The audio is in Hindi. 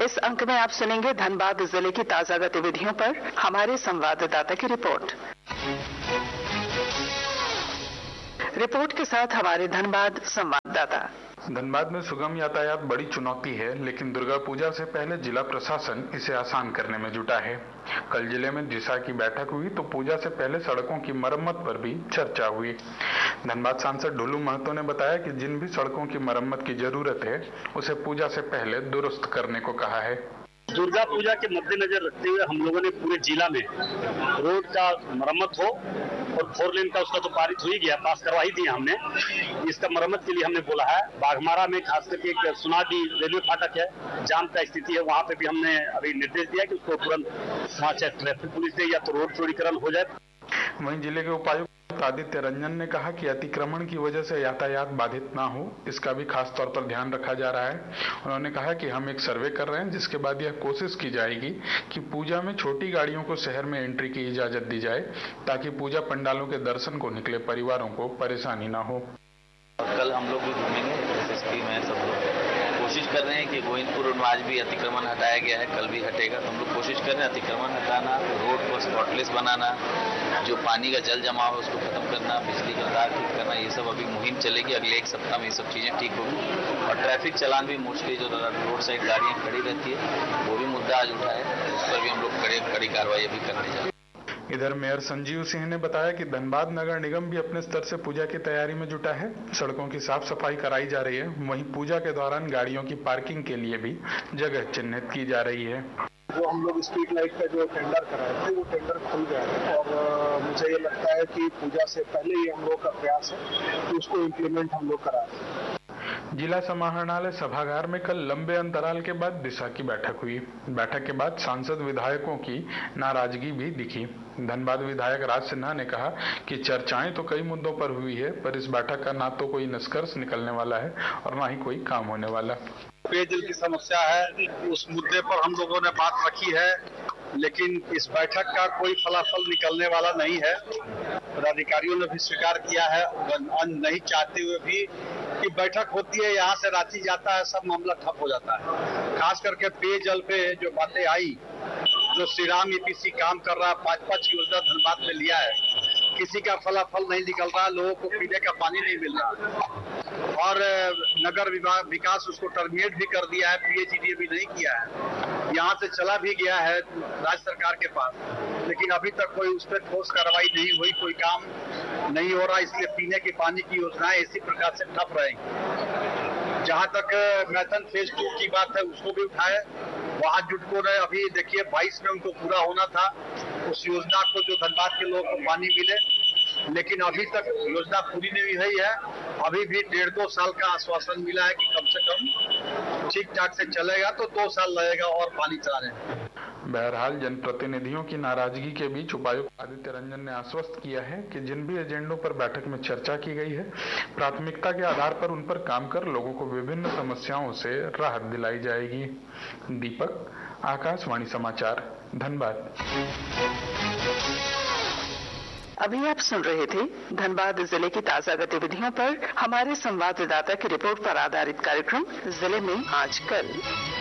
इस अंक में आप सुनेंगे धनबाद जिले की ताजा गतिविधियों पर हमारे संवाददाता की रिपोर्ट के साथ हमारे धनबाद संवाददाता। धनबाद में सुगम यातायात बड़ी चुनौती है, लेकिन दुर्गा पूजा से पहले जिला प्रशासन इसे आसान करने में जुटा है। कल जिले में जिसा की बैठक हुई तो पूजा से पहले सड़कों की मरम्मत पर भी चर्चा हुई। धनबाद सांसद ढोलू महतो ने बताया कि जिन भी सड़कों की मरम्मत की जरूरत है उसे पूजा से पहले दुरुस्त करने को कहा है। दुर्गा पूजा के मद्देनजर रखते हुए हम लोगों ने पूरे जिला में रोड का मरम्मत हो और 4 लेन का उसका तो पारित हो ही गया, पास करवा ही दिया हमने। इसका मरम्मत के लिए हमने बोला है। बाघमारा में खास करके एक सुनाडी रेलवे फाटक है, जाम का स्थिति है, वहाँ पे भी हमने अभी निर्देश दिया कि उसको तुरंत वहाँ चाहे ट्रैफिक पुलिस दे या तो रोड चौड़ीकरण हो जाए। वहीं जिले के उपायुक्त आदित्य रंजन ने कहा कि अतिक्रमण की वजह से यातायात बाधित ना हो, इसका भी खास तौर पर ध्यान रखा जा रहा है। उन्होंने कहा कि हम एक सर्वे कर रहे हैं, जिसके बाद यह कोशिश की जाएगी कि पूजा में छोटी गाड़ियों को शहर में एंट्री की इजाजत दी जाए, ताकि पूजा पंडालों के दर्शन को निकले परिवारों को परेशानी ना हो। कल हम लोग भी घूमेंगे, एसएसपी में सब लोग कोशिश कर रहे हैं कि गोविंदपुर में आज भी अतिक्रमण हटाया गया है, कल भी हटेगा। तो हम लोग कोशिश कर रहे हैं अतिक्रमण हटाना, रोड को स्पॉटलेस बनाना, जो पानी का जल जमा हो उसको खत्म करना, बिजली का तार ठीक करना, ये सब अभी मुहिम चलेगी। अगले एक सप्ताह में ये सब चीजें ठीक होगी। और ट्रैफिक चालान भी मोस्टली जो रोड साइड गाड़ियां खड़ी रहती है वो भी मुद्दा आज उठा है, उस पर भी हम लोग कड़ी कार्रवाई अभी करने जा रहे हैं। इधर मेयर संजीव सिंह ने बताया कि धनबाद नगर निगम भी अपने स्तर से पूजा की तैयारी में जुटा है। सड़कों की साफ सफाई कराई जा रही है, वहीं पूजा के दौरान गाड़ियों की पार्किंग के लिए भी जगह चिन्हित की जा रही है। जो हम लोग स्ट्रीट लाइट का जो टेंडर कराए थे वो टेंडर खुल गया है और मुझे ये लगता है कि पूजा से पहले ही हम लोग का प्रयास है कि उसको इम्प्लीमेंट हम लोग कराएं। जिला समाहरणालय सभागार में कल लंबे अंतराल के बाद दिशा की बैठक हुई। बैठक के बाद सांसद विधायकों की नाराजगी भी दिखी। धनबाद विधायक राज सिन्हा ने कहा कि चर्चाएं तो कई मुद्दों पर हुई है, पर इस बैठक का ना तो कोई निष्कर्ष निकलने वाला है और ना ही कोई काम होने वाला। पेयजल की समस्या है, उस मुद्दे पर हम लोगों ने बात रखी है, लेकिन इस बैठक का कोई फलाफल निकलने वाला नहीं है। पदाधिकारियों ने भी स्वीकार किया है, नहीं चाहते हुए भी कि बैठक होती है, यहाँ से रांची जाता है, सब मामला ठप हो जाता है। खास करके पेयजल पे जो बातें आई, जो श्री राम ईपीसी काम कर रहा है, 5 योजना धनबाद में लिया है, किसी का फलाफल नहीं निकल रहा, लोगों को पीने का पानी नहीं मिल रहा और नगर विकास उसको टर्मिनेट भी कर दिया है, पीएचईडी भी नहीं किया है। यहाँ से चला भी गया है राज्य सरकार के पास, लेकिन अभी तक कोई उस पर ठोस कार्रवाई नहीं हुई, कोई काम नहीं हो रहा। इसलिए पीने के पानी की योजनाएं इसी प्रकार से ठप रहेंगी। जहाँ तक मैथन फेज 2 की बात है उसको भी उठाए। वहाँ जुटको ने अभी देखिए 22 में उनको पूरा होना था उस योजना को, जो धनबाद के लोगों को पानी मिले, लेकिन अभी तक योजना पूरी नहीं हुई है। अभी भी 1.5-2 साल का आश्वासन मिला है कि कम से कम ठीक ठाक से चलेगा, तो 2 साल लगेगा और पानी चलाने में। बहरहाल जनप्रतिनिधियों की नाराजगी के बीच उपायुक्त आदित्य रंजन ने आश्वस्त किया है कि जिन भी एजेंडों पर बैठक में चर्चा की गई है, प्राथमिकता के आधार पर उन पर काम कर लोगों को विभिन्न समस्याओं से राहत दिलाई जाएगी। दीपक, आकाशवाणी समाचार, धनबाद। अभी आप सुन रहे थे धनबाद जिले की ताजा गतिविधियों पर हमारे संवाददाता की रिपोर्ट पर आधारित कार्यक्रम जिले में आज कल।